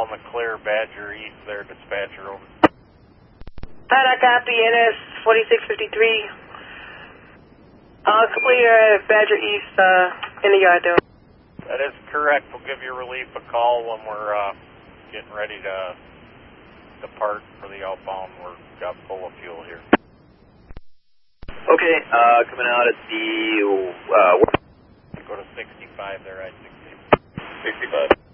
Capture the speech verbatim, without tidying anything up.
all in the clear. Badger East there, dispatcher over. Paddock copy, N S forty-six fifty-three. All clear at Badger East uh, in the yard there. That is correct. We'll give your relief a call when we're uh, getting ready to depart for the outbound. We're got full of fuel here. Okay, uh, coming out at the, uh, go to sixty-five there, I sixty. sixty-five.